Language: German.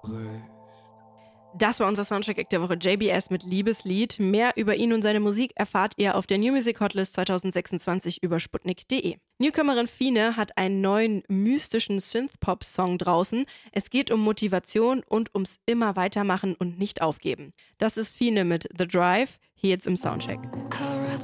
Das war unser Soundcheck der Woche, JBS mit Liebeslied. Mehr über ihn und seine Musik erfahrt ihr auf der New Music Hotlist 2026 über sputnik.de. Newcomerin Fine hat einen neuen mystischen Synthpop-Song draußen. Es geht um Motivation und ums immer weitermachen und nicht aufgeben. Das ist Fine mit The Drive, hier jetzt im Soundcheck.